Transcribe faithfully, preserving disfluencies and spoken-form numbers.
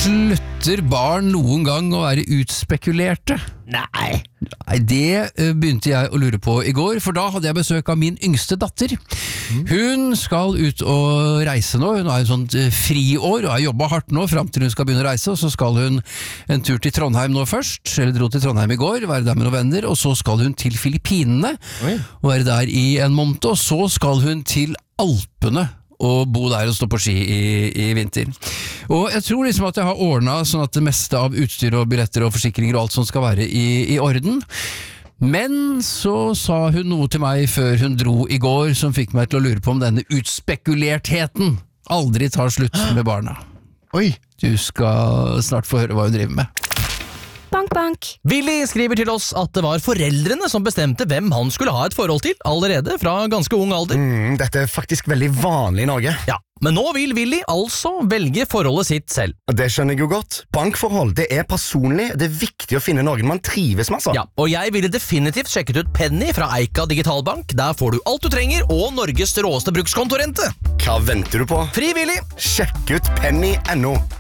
Slutter barn noen gang å være utspekulerte? Nei. Nei, det eh, begynte jeg å lure på i går, for da hadde jeg besøk av min yngste datter. Hun skal ut og reise nå, hun har en sånt eh, friår, og har jobbet hardt nå frem til hun skal begynne å reise, og så skal hun en tur til Trondheim nå først, eller dro til Trondheim i går, være der med noen venner, og så skal hun til Filippinene, Oi. og være der i en måned, og så skal hun til Alpene, og bo der og stå på ski i, i vinter. Og jeg tror liksom at jeg har ordnet sånn at det meste av utstyr og billetter og forsikringer og alt som skal være i, i orden. Men så sa hun noe til meg før hun dro i går som fikk meg til å lure på om denne utspekulertheten aldri tar slutt med barna. Oi. Du skal snart få høre hva hun driver med. Bank, bank. Willy skriver til oss at det var foreldrene som bestemte hvem han skulle ha et forhold til, allerede fra ganske ung alder. Mm, dette er faktisk veldig vanlig i Norge. Ja, men nå vil Willy altså velge forholdet sitt selv. Det skjønner jeg jo godt. Bankforhold, det er personlig. Det er viktig å finne noen man trives med, altså. Ja, og jeg ville definitivt sjekket ut Penny fra Eika Digitalbank. Der får du alt du trenger, og Norges råeste brukskontorente. Hva venter du på? Fri Willy! Sjekk ut penny punktum no.